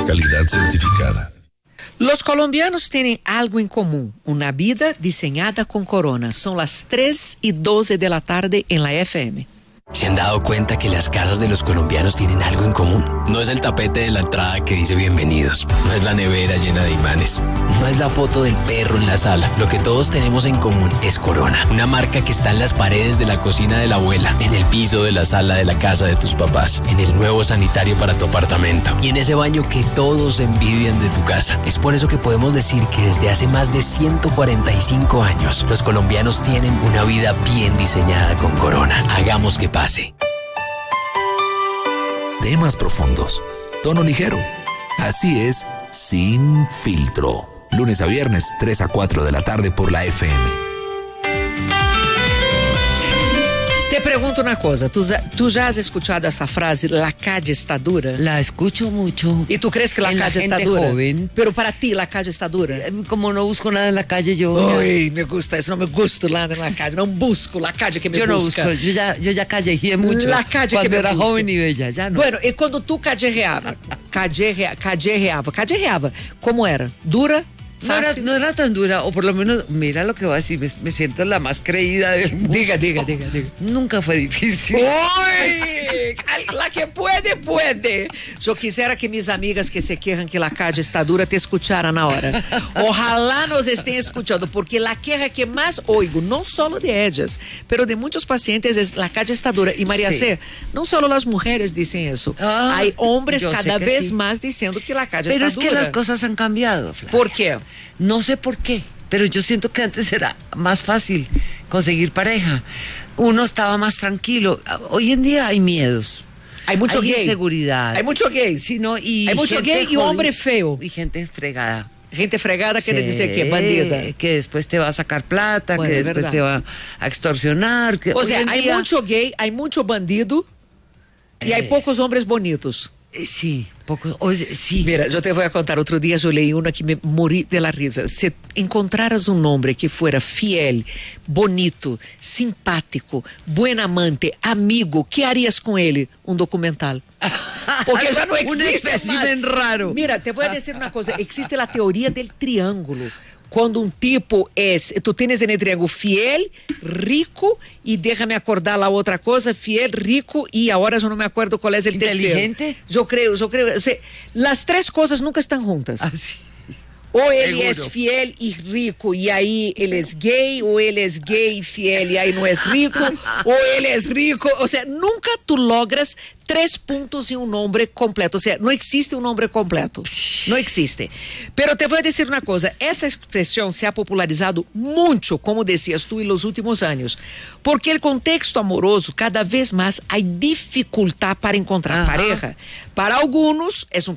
calidad certificada. Los colombianos tienen algo en común, una vida diseñada con Corona. Son las 3:12 de la tarde en la FM. ¿Se han dado cuenta que las casas de los colombianos tienen algo en común? No es el tapete de la entrada que dice bienvenidos, no es la nevera llena de imanes, no es la foto del perro en la sala. Lo que todos tenemos en común es Corona, una marca que está en las paredes de la cocina de la abuela, en el piso de la sala de la casa de tus papás, en el nuevo sanitario para tu apartamento y en ese baño que todos envidian de tu casa. Es por eso que podemos decir que desde hace más de 145 años, los colombianos tienen una vida bien diseñada con Corona. Hagamos que pase. Temas profundos, tono ligero. Así es, Sin Filtro. Lunes a viernes, 3 a 4 de la tarde por la FM. Te pregunto una cosa, ¿tú ya has escuchado esa frase, la calle está dura? La escucho mucho. ¿Y tú crees que la calle está dura? Joven. Pero para ti la calle está dura. Como no busco nada en la calle, yo... Uy, me gusta eso, no me gusta nada en la calle, no busco la calle que me busca. Yo no busco, yo ya callejeé mucho. La calle cuando que me era busca. Joven y bella, ya no. Bueno, y cuando tú callejeava, ¿cómo era? ¿Dura? No era tan dura, o por lo menos, mira lo que voy a decir, me siento la más creída del mundo. Diga. Nunca fue difícil. ¡Uy! La que puede. Yo quisiera que mis amigas que se quejan que la calle está dura te escucharan ahora. Ojalá nos estén escuchando, porque la queja que más oigo, no solo de ellas, pero de muchos pacientes, es la calle está dura. Y María C, no solo las mujeres dicen eso, hay hombres cada vez más diciendo que la calle está dura. Pero es que las cosas han cambiado, Flavia. ¿Por qué? No sé por qué, pero yo siento que antes era más fácil conseguir pareja. Uno estaba más tranquilo. Hoy en día hay miedos. Hay mucho gay. Inseguridad. Hay mucho gay. Sí, ¿no? Y hay mucho gay y hombre feo. Y gente fregada. Gente fregada quiere decir que bandida. Que después te va a sacar plata, bueno, que después te va a extorsionar. O sea, hay mucho gay, hay mucho bandido y hay pocos hombres bonitos. Sí, poco. Sí. Mira, yo te voy a contar. Otro día yo leí una que me morí de la risa. Si encontraras un hombre que fuera fiel, bonito, simpático, buen amante, amigo, ¿qué harías con él? Un documental. Porque ya no existe un espécimen raro. Mira, te voy a decir una cosa. Existe la teoría del triángulo. Cuando un tipo tú tienes en el triángulo fiel, rico y déjame acordar la otra cosa, fiel, rico y ahora yo no me acuerdo cuál es el ¿inteligente? tercero. Yo creo. O sea, las tres cosas nunca están juntas. Así. O él es fiel y rico y ahí él es gay, o él es gay y fiel y ahí no es rico, o él es rico. O sea, nunca tú logras 3 puntos en un hombre completo. O sea, no existe un hombre completo. No existe. Pero te voy a decir una cosa. Esa expresión se ha popularizado mucho, como decías tú, en los últimos años. Porque el contexto amoroso, cada vez más hay dificultad para encontrar pareja. Para algunos es un